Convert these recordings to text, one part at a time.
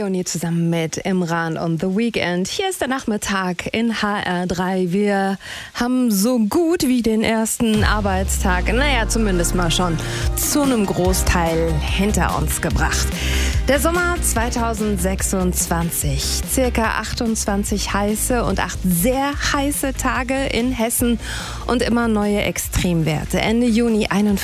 Leonie zusammen mit Imran und The Weekend. Hier ist der Nachmittag in HR3. Wir haben so gut wie den ersten Arbeitstag, zumindest mal schon zu einem Großteil hinter uns gebracht. Der Sommer 2026. Circa 28 heiße und 8 sehr heiße Tage in Hessen und immer neue Extremwerte. Ende Juni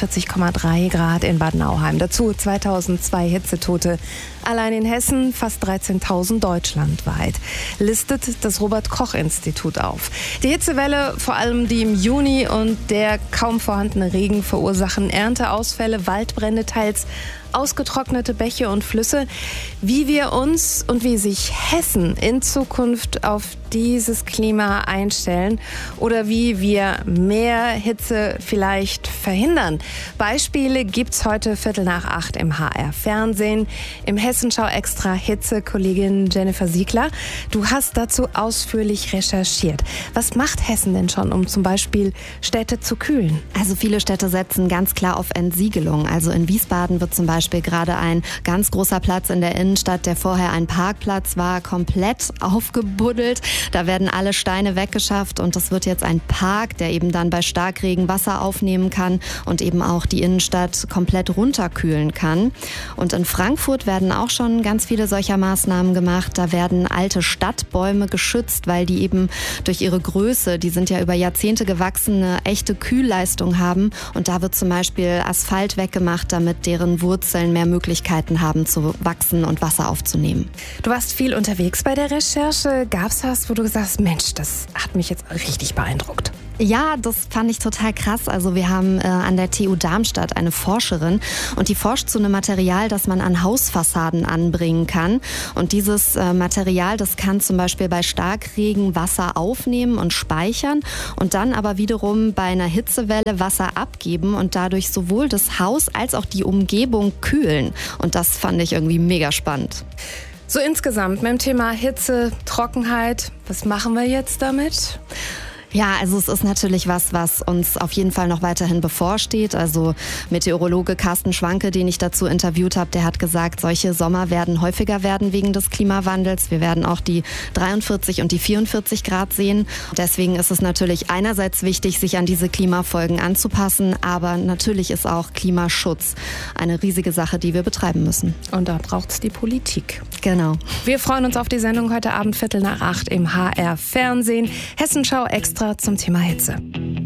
41,3 Grad in Bad Nauheim. Dazu 2002 Hitzetote. Allein in Hessen fast 13.000 deutschlandweit, listet das Robert-Koch-Institut auf. Die Hitzewelle, vor allem die im Juni und der kaum vorhandene Regen verursachen Ernteausfälle, Waldbrände, teils ausgetrocknete Bäche und Flüsse. Wie wir uns und wie sich Hessen in Zukunft auf dieses Klima einstellen oder wie wir mehr Hitze vielleicht verhindern. Beispiele gibt's heute 7:45 im HR-Fernsehen. Im Hessenschau Extra Hitze-Kollegin Jennifer Siegler. Du hast dazu ausführlich recherchiert. Was macht Hessen denn schon, um zum Beispiel Städte zu kühlen? Also viele Städte setzen ganz klar auf Entsiegelung. Also in Wiesbaden wird zum Beispiel gerade ein ganz großer Platz in der Innenstadt, der vorher ein Parkplatz war, komplett aufgebuddelt. Da werden alle Steine weggeschafft und das wird jetzt ein Park, der eben dann bei Starkregen Wasser aufnehmen kann und eben auch die Innenstadt komplett runterkühlen kann. Und in Frankfurt werden auch schon ganz viele solcher Maßnahmen gemacht. Da werden alte Stadtbäume geschützt, weil die eben durch ihre Größe, die sind ja über Jahrzehnte gewachsen, eine echte Kühlleistung haben. Und da wird zum Beispiel Asphalt weggemacht, damit deren Wurzeln mehr Möglichkeiten haben zu wachsen und Wasser aufzunehmen. Du warst viel unterwegs bei der Recherche. Gab's was, wo du gesagt hast, Mensch, das hat mich jetzt richtig beeindruckt? Ja, das fand ich total krass. Also wir haben an der TU Darmstadt eine Forscherin und die forscht zu einem Material, das man an Hausfassaden anbringen kann. Und dieses Material, das kann zum Beispiel bei Starkregen Wasser aufnehmen und speichern und dann aber wiederum bei einer Hitzewelle Wasser abgeben und dadurch sowohl das Haus als auch die Umgebung kühlen. Und das fand ich irgendwie mega spannend. So insgesamt mit dem Thema Hitze, Trockenheit, was machen wir jetzt damit? Ja, also es ist natürlich was uns auf jeden Fall noch weiterhin bevorsteht. Also Meteorologe Carsten Schwanke, den ich dazu interviewt habe, der hat gesagt, solche Sommer werden häufiger werden wegen des Klimawandels. Wir werden auch die 43 und die 44 Grad sehen. Deswegen ist es natürlich einerseits wichtig, sich an diese Klimafolgen anzupassen, aber natürlich ist auch Klimaschutz eine riesige Sache, die wir betreiben müssen. Und da braucht's die Politik. Genau. Wir freuen uns auf die Sendung heute Abend 7:45 im HR-Fernsehen. Hessenschau Extra zum Thema Hitze.